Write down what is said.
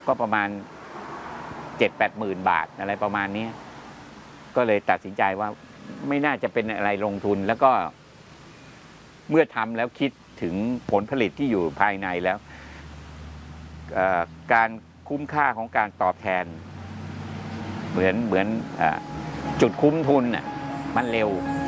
ก็ประมาณ7-8 หมื่นบาทอะไรประมาณนี้ก็เลยตัดสินใจว่าไม่น่าจะเป็นอะไรลงทุนแล้วก็เมื่อทำแล้วคิดถึงผลผลิตที่อยู่ภายในแล้วการคุ้มค่าของการตอบแทนเหมือนจุดคุ้มทุนมันเร็ว